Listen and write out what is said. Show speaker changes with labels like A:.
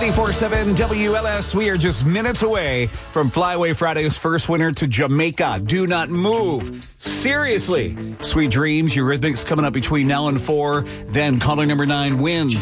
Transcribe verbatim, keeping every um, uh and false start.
A: ninety-four point seven W L S. We are just minutes away from Flyaway Friday's first winner to Jamaica. Do not move. Seriously. Sweet Dreams, Eurythmics coming up between now and four. Then caller number nine wins